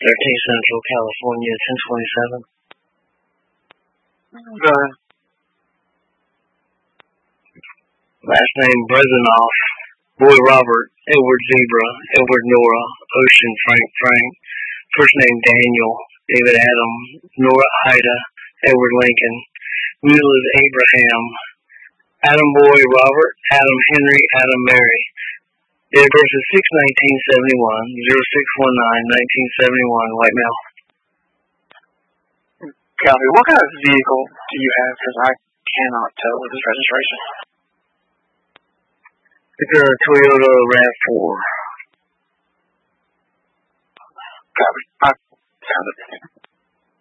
13 Central, California, 1027. Go ahead. Last name Brezanoff, Boy Robert, Edward Zebra, Edward Nora, Ocean Frank. First name Daniel, David Adam, Nora Ida, Edward Lincoln. Mule is Abraham, Adam Boy Robert, Adam Henry, Adam Mary. Date of birth is 6/1971, 06/19/1971, white male. Copy. What kind of vehicle do you have? Because I cannot tell with this registration. It's a Toyota RAV4. Copy. I found it.